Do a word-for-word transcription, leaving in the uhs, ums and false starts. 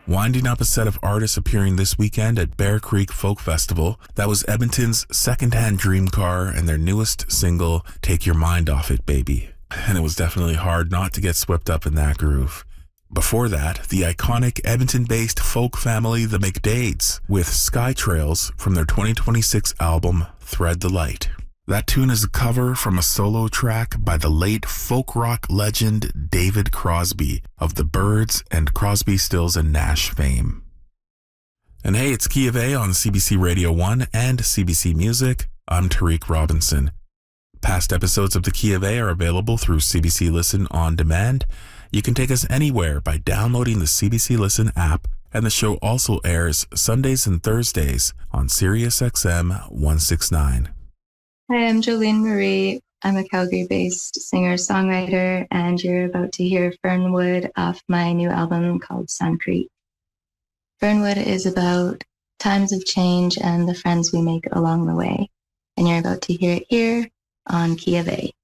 winding up a set of artists appearing this weekend at Bear Creek Folk Festival. That was Edmonton's Secondhand Dream Car and their newest single, Take Your Mind Off It, Baby. And it was definitely hard not to get swept up in that groove. Before that, the iconic Edmonton-based folk family The McDades with Sky Trails from their twenty twenty-six album Thread the Light. That tune is a cover from a solo track by the late folk rock legend David Crosby of the Byrds and Crosby, Stills and Nash fame. And hey, it's Key of A on C B C Radio one and C B C Music. I'm Tariq Robinson. Past episodes of the Key of A are available through C B C Listen On Demand. You can take us anywhere by downloading the C B C Listen app, and the show also airs Sundays and Thursdays on Sirius X M one sixty-nine. Hi, I'm Jolene Marie. I'm a Calgary-based singer-songwriter, and you're about to hear Fernwood off my new album called Suncrete. Fernwood is about times of change and the friends we make along the way, and you're about to hear it here on Key of A.